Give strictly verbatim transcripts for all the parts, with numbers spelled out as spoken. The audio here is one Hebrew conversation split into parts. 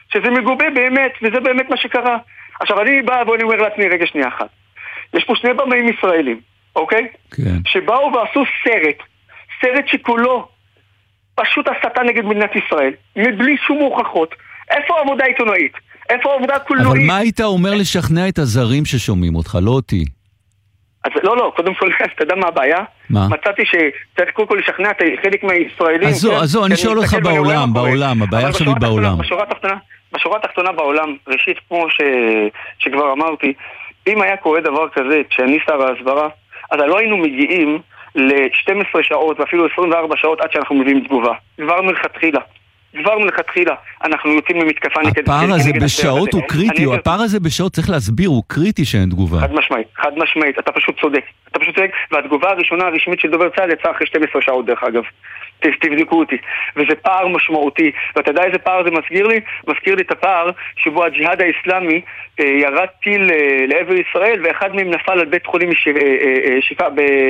שזה מגובה באמת, וזה באמת מה שקרה. עכשיו אני בא ואני אומר לעצמי רגע שנייה אחת. יש פה שני במאים ישראלים, אוקיי? כן. שבאו ועשו סרט, סרט שכולו פשוט הסתה נגד מדינת ישראל, מבלי שום הוכחות. איפה העבודה העיתונאית? איפה העבודה הקולנועית? אבל מה היית אומר לשכנע את הזרים ששומעים אותך, לא אותי? אז לא, לא, קודם כל, אתה יודע מה הבעיה? מה? מצאתי שצריך קודם כל לשכנע את חלק מהישראלים. אז זו, אז זו, אני שואל אותך בעולם, בעולם, הבעיה שלי בעולם. בשורה התחתונה, בשורה התחתונה בעולם, ראשית, כמו שכבר אמרתי, אם היה קורה דבר כזה, כשאני שר ההסברה, אז לא היינו מגיעים ל-שתים עשרה שעות ואפילו עשרים וארבע שעות עד שאנחנו מביאים תגובה. כבר מלכתחילה. כבר מלכתחילה. אנחנו יוצאים ממתקפה נגד... הפער הזה בשעות הוא קריטי, או הפער הזה בשעות צריך להסביר, הוא קריטי שאין תגובה. חד משמעית, חד משמעית, אתה פשוט צודק. אתה פשוט צודק, והתגובה הראשונה הרשמית של דובר צה"ל יצאה אחרי שתים עשרה שעות דרך אגב. תבדקו אותי. וזה פער משמעותי. ואתה יודע איזה פער זה מזכיר לי? מזכיר לי את הפער שבו הג'יהאד האסלאמי ירד טיל לעבר ישראל, ואחד מהם נפל על בית חולים שיפה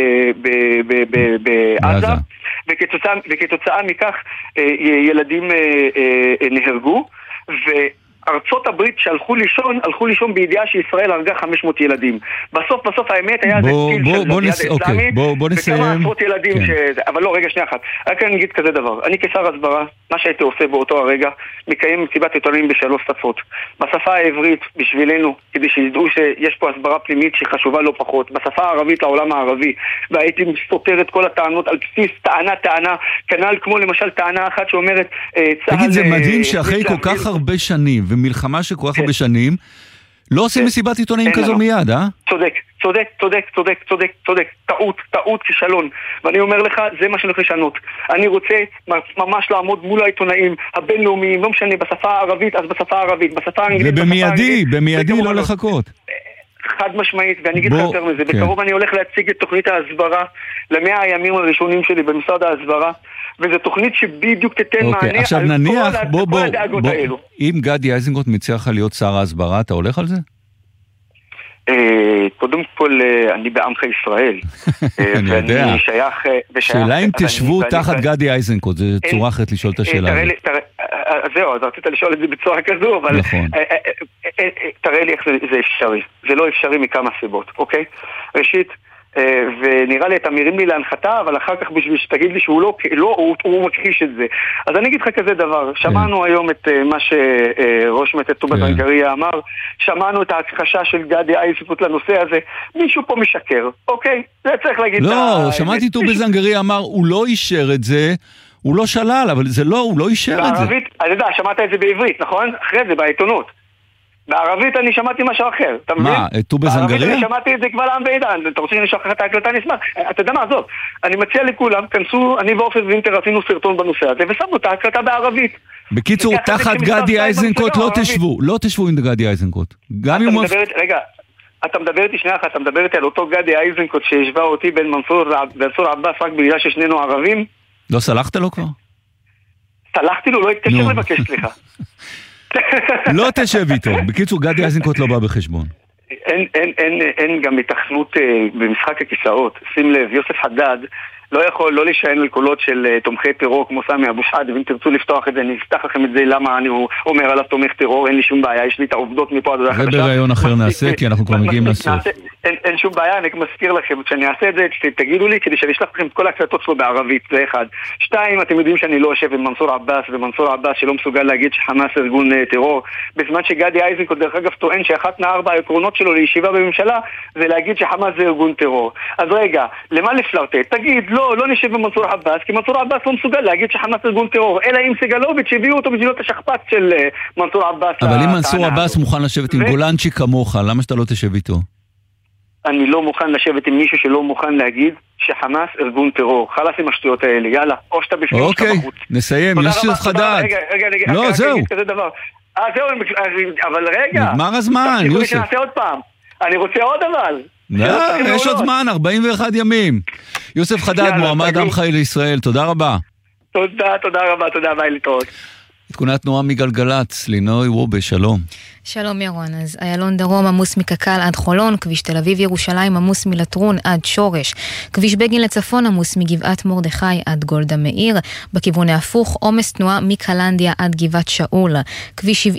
בעזה, וכתוצאה מכך ילדים נהרגו, וארצות הברית שהלכו לישון, הלכו לישון בידיעה שישראל הרגה חמש מאות ילדים. בסוף, בסוף האמת היה זה טיל של הג'יהאד האסלאמי, וכמה עשרות ילדים ש... אבל לא, רגע, שנייה אחת. רק אני אגיד כזה דבר. אני כשר הסברה, מה שהייתי עושה באותו הרגע, מקיים מסיבת עיתונאים בשלוש שפות. בשפה העברית, בשבילנו, כדי שידעו שיש פה הסברה פנימית שחשובה לא פחות. בשפה הערבית לעולם הערבי. והייתי סותר את כל הטענות על בסיס טענה, טענה, כנ"ל כמו למשל טענה אחת שאומרת... תגיד, זה מדהים שאחרי כל כך הרבה שנים, ומלחמה שכל כך הרבה שנים, לא עושים מסיבת עיתונאים כזו מיד, אה? צודק, צודק, צודק, צודק, צודק, צודק, טעות, טעות, כישלון. ואני אומר לך, זה מה שאני הולך לשנות. אני רוצה ממש לעמוד מול העיתונאים הבינלאומיים, לא משנה, בשפה הערבית, אז בשפה הערבית, בשפה האנגלית, ובמיידי, במיידי לא לחכות. חד משמעית, ואני אגיד לך יותר מזה. בקרוב אני הולך להציג את תוכנית ההסברה למאה הימים הראשונים שלי במשרד ההסברה, וזו תוכנית שבדיוק תתן מענה על כל הדאגות האלו. אם גדי איזנקוט מציע לך להיות שר ההסברה, אתה הולך על זה? קודם כל, אני בעמך ישראל. אני יודע. שאלה אם תשבו תחת גדי איזנקוט, זה צורה אחרת לשאול את השאלה. זהו, אז רצית לשאול את זה בצורה כזו, אבל תראה לי איך זה אפשרי. זה לא אפשרי מכמה סיבות, אוקיי? ראשית, ונראה לי אתה מרים לי להנחתה, אבל אחר כך בשביל שתגיד לי שהוא לא, לא הוא, הוא מכחיש את זה. אז אני אגיד לך כזה דבר, שמענו היום את מה שראש מטה טובא זנגריה אמר, שמענו את ההכחשה של גדי איזנקוט לנושא הזה, מישהו פה משקר, אוקיי? זה צריך להגיד... לא, שמעתי טובא זנגריה אמר, הוא לא אישר את זה, הוא לא שלל, אבל זה לא, הוא לא אישר את זה. בערבית, אני יודע, שמעת את זה בעברית, נכון? אחרי זה, בעיתונות. בערבית אני שמעתי משהו אחר, אתה מבין? מה, את טובא זנגריה? בערבית אני שמעתי את זה כבר לעם ועידן, אתה רוצה שנשלח לך את ההקלטה, נשמח. אתה יודע מה, עזוב, אני מציע לכולם, כנסו, אני ואופן וינטר עשינו סרטון בנושא הזה, ושמנו את ההקלטה בערבית. בקיצור, תחת גדי איזנקוט לא תשבו, לא תשבו עם גדי איזנקוט. גם אם... רגע, אתה מדבר איתי שנייה אחת, אתה מדבר איתי על אותו גדי איזנקוט שהשווה אותי בין מנסור עבאס רק בגלל ששנינו ערבים? לא סלחת לו כבר? סלחתי לו, לא התקשר לבקש סליחה. לא תשב איתו. בקיצור, גדי איזנקוט לא בא בחשבון. אין, אין, אין, אין גם התכנות במשחק הכיסאות. שים לב, יוסף חדד לא יכול לא להישען על קולות של תומכי טרור כמו סמי אבו שחאדה, ואם תרצו לפתוח את זה, אני אפתח לכם את זה למה אני אומר עליו תומך טרור, אין לי שום בעיה, יש לי את העובדות מפה עד החדשה. זה ברעיון אחר נעשה, כי אנחנו כבר מגיעים לסוף. אין, אין שום בעיה, אני מזכיר לכם, כשאני אעשה את זה, תגידו לי, כדי שאני אשלח לכם את כל ההקלטות שלו בערבית, זה אחד. שתיים, אתם יודעים שאני לא יושב עם מנסור עבאס, ומנסור עבאס שלא מסוגל להגיד שחמאס ארגון טרור, בזמן שגדי איזנקוט דרך אגב טוען שאחת מארבע העקרונות שלו לישיבה בממשלה, זה להגיד שחמאס זה ארגון טרור. אז רגע, למה לפלרטט? תגיד, לא, לא נשב עם מנסור עבאס, כי מנסור עבאס לא מסוגל להגיד שחמאס ארגון טרור, אלא אם סגלוביץ' הביאו אותו בג'ילות השכפ"ץ של מנסור עבאס. אבל אם מנסור עבאס מוכן לשבת עם גולנצ'י כמוך, למה שאתה לא תשב איתו? אני לא מוכן לשבת עם מישהו שלא מוכן להגיד שחמאס ארגון טרור. חלאס עם השטויות האלה, יאללה, או שאתה בפנים או שאתה בחוץ. אוקיי, נסיים, יוסף חדד. רגע, רגע, רגע, לא, זהו. אה, זהו, אבל רגע. נגמר הזמן, יוסף. אני רוצה עוד פעם. אני רוצה עוד אבל. יש עוד זמן, ארבעים ואחד ימים. יוסף חדד, מועמד עמך לישראל, תודה רבה. תודה, תודה רבה, תודה, ביי להתראות. עדכוני תנועה מגלגלצ, לינוי וובה, שלום. שלום ירון, אז איילון דרום עמוס מקקל עד חולון, כביש תל אביב ירושלים עמוס מלטרון עד שורש, כביש בגין לצפון עמוס מגבעת מרדכי עד גולדה מאיר, בכיוון ההפוך עומס תנועה מקלנדיה עד גבעת שאול, כביש